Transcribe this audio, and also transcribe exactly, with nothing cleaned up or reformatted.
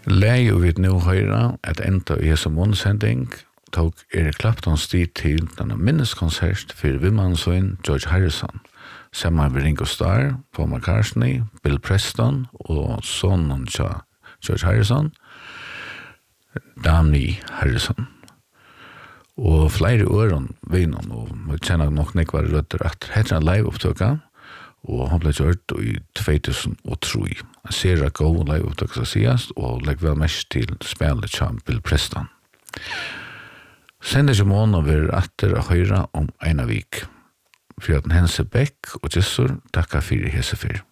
Läge vi nu höra att ända i som månsending tog Eric Clapton stig till denna minneskonsert för Vimmansson George Harrison. Samman med Ringo Starr, Paul McCartney, Bill Preston och sonen till George Harrison, Danny Harrison. Og flere øren vinner, og vi kjenner nok ikke hva det rødder at heter en live-opptøkka, og han ble gjort i två tusen tre. Han ser at god live-opptøkka skal sies, og legger vel mest til spillet til Bill Preston. Sender ikke måneder vi er etter å høre om en av vik. For at den henser Beck og Jessur takker for hesefyr.